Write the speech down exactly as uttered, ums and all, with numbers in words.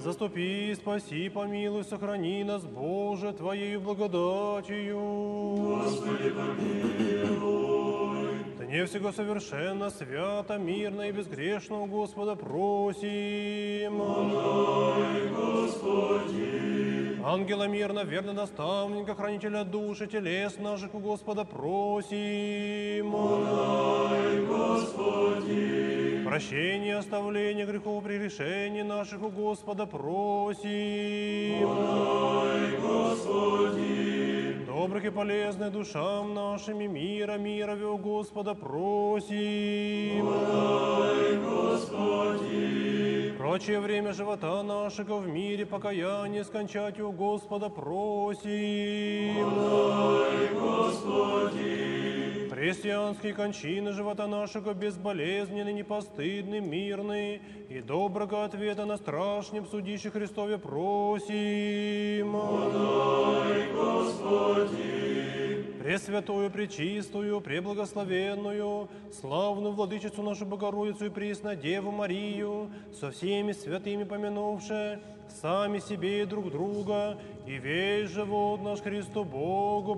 Заступи, спаси, помилуй, сохрани нас, Боже, Твоею благодатью. Господи, помилуй. Дне всего совершенно, свято, мирно и безгрешно у Господа просим. Помилуй, Господи. Ангела мирно, верно наставника, хранителя душ и телес наших у Господа просим. Помилуй, Господи. Прощение, оставление грехов при решении наших у Господа просим. Помилуй, Господи. Добрых и полезных душам нашим и мира, мира у Господа просим. Помилуй, Господи. Прочее время живота нашего в мире покаяние скончать у Господа просим. Помилуй, Господи. Христианские кончины живота нашего безболезненны, непостыдны, мирны, и доброго ответа на страшнем судище Христове просим. Помилуй, Господи. Пресвятую, пречистую, преблагословенную, славную владычицу нашу Богородицу и присно Деву Марию, со всеми святыми помянувши, сами себе и друг друга, и весь живот наш Христу Богу